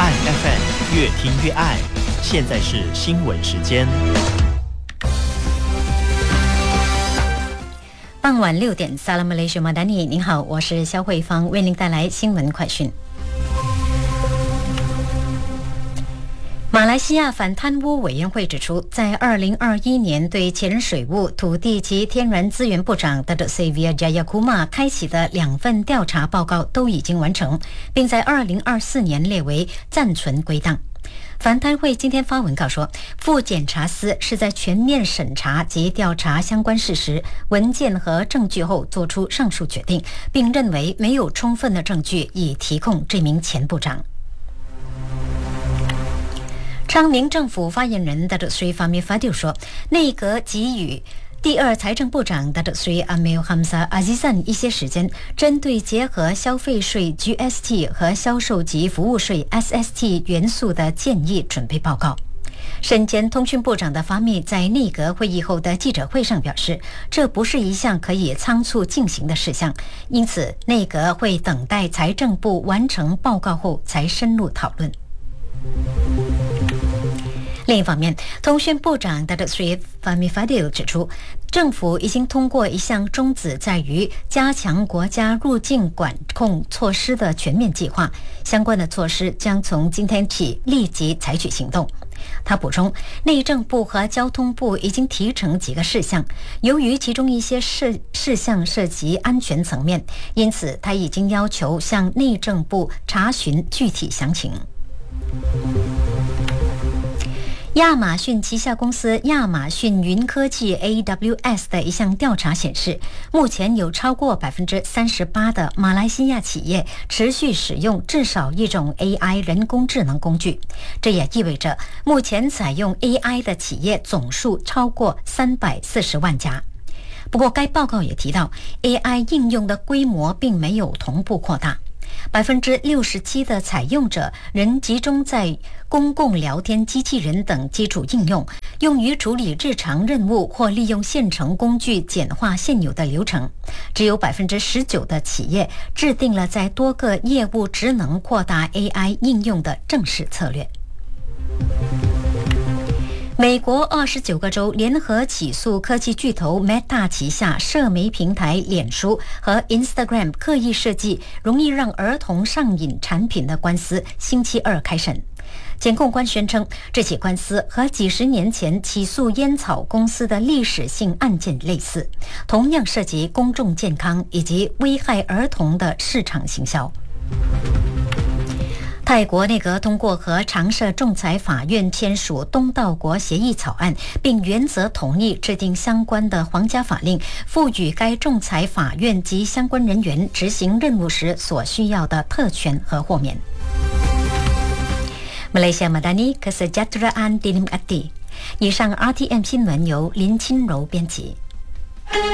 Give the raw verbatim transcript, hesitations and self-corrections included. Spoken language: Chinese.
爱 F M 越听越爱。现在是新闻时间。 傍晚六点 Salam Malaysia Madani， 您好，我是肖慧芳，为您带来新闻快讯。马来西亚反贪污委员会指出，在二零二一年对前水务、土地及天然资源部长 Datuk Xavier Jayakumar 开启的两份调查报告都已经完成，并在二零二四年列为暂存归档。反贪会今天发文告说，副检察司是在全面审查及调查相关事实、文件和证据后作出上述决定，并认为没有充分的证据以提控这名前部长。昌明政府发言人 Datuk Seri Fahmi Fadil 说，内阁给予第二财政部长 Datuk Seri Amil Hamzah Azizan 一些时间，针对结合消费税 G S T 和销售及服务税 S S T 元素的建议准备报告。身兼通讯部长的法米在内阁会议后的记者会上表示，这不是一项可以仓促进行的事项，因此内阁会等待财政部完成报告后才深入讨论。另一方面，通讯部长 Datuk Seri Fahmi Fadil 指出，政府已经通过一项宗旨在于加强国家入境管控措施的全面计划，相关的措施将从今天起立即采取行动。他补充，内政部和交通部已经提成几个事项，由于其中一些事事项涉及安全层面，因此他已经要求向内政部查询具体详情。亚马逊旗下公司亚马逊云科技 A W S 的一项调查显示，目前有超过 百分之三十八 的马来西亚企业持续使用至少一种 A I 人工智能工具，这也意味着目前采用 A I 的企业总数超过三百四十万家。不过该报告也提到， A I 应用的规模并没有同步扩大，百分之六十七的采用者仍集中在公共聊天机器人等基础应用，用于处理日常任务或利用现成工具简化现有的流程。只有百分之十九的企业制定了在多个业务职能扩大 A I 应用的正式策略。美国二十九个州联合起诉科技巨头 Meta 旗下社媒平台脸书和 Instagram 刻意设计容易让儿童上瘾产品的官司，星期二开审。检控官宣称，这起官司和几十年前起诉烟草公司的历史性案件类似，同样涉及公众健康以及危害儿童的市场行销。泰国内阁通过和常设仲裁法院签署东道国协议草案，并原则同意制定相关的皇家法令，赋予该仲裁法院及相关人员执行任务时所需要的特权和豁免。Malaysia Madani Kesejahteraan Dinikmati。以上 R T M 新闻由林清柔编辑。